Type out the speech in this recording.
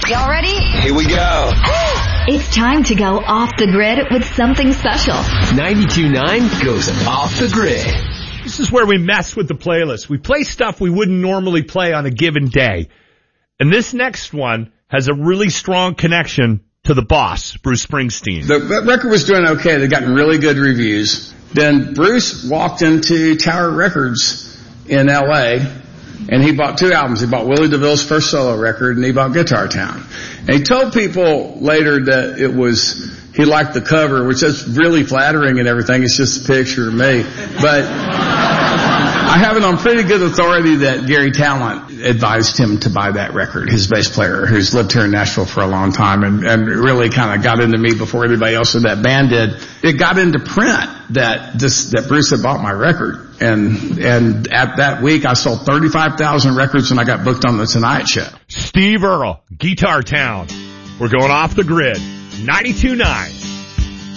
Y'all ready? Here we go. It's time to go off the grid with something special. 92.9 goes off the grid. This is where we mess with the playlist. We play stuff we wouldn't normally play on a given day. And this next one has a really strong connection to the boss, Bruce Springsteen. The record was doing okay. They'd gotten really good reviews. Then Bruce walked into Tower Records in L.A., and he bought 2 albums. He bought Willie DeVille's first solo record, and he bought Guitar Town. And he told people later that he liked the cover, which is really flattering and everything. It's just a picture of me. But I have it on pretty good authority that Gary Talent advised him to buy that record, his bass player, who's lived here in Nashville for a long time and really kind of got into me before anybody else in that band did. It got into print that Bruce had bought my record. And at that week, I sold 35,000 records and I got booked on The Tonight Show. Steve Earle, Guitar Town. We're going off the grid. 92.9.